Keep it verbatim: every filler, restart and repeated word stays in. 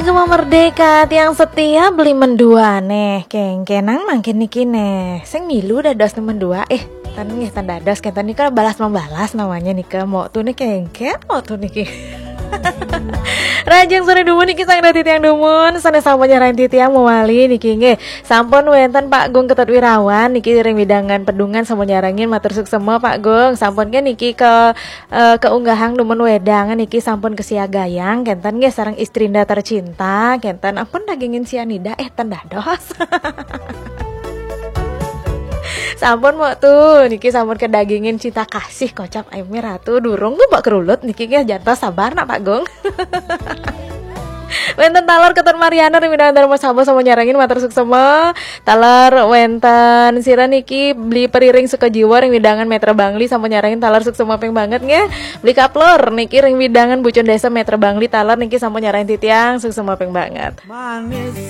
Gema merdeka tiang setia beli mendua neh kengkenang makin niki neh sing milu dados mendua eh tan nggih tan dados kenten nika balas membalas namanya nika mau tuh nih kengken mau tuh niki Rajang sore dumun niki sang dadi tiang dumun sanes sampun nyarain titiang mewali niki nggih sampun wenten Pak Gung Ketut Wirawan niki ring widangan pedungan sampun nyarangin matur suksema Pak Gung sampun ke niki ke uh, keunggahan dumun wedangan niki sampun kesiagayang kenten nggih sareng istrinda tercinta kenten ampun dagingin sianida eh ten dados sampun mau tuh niki sampun kedagingin cinta kasih kocap ayam ratu durung tuh mbak kerulut niki nggih jantos sabar nak Pak Gong. Wenten talar Ketut Mariana remidang Dharma Sabo sama nyarangin matur suksema talar wenten sira niki beli periring Sukajiwa ring widangan Metra Bangli sama nyarangin talar suksema peng banget nggih beli kaplor niki ring widangan Bucon Desa Metra Bangli talar niki sama nyarangin titiang suksema peng banget manis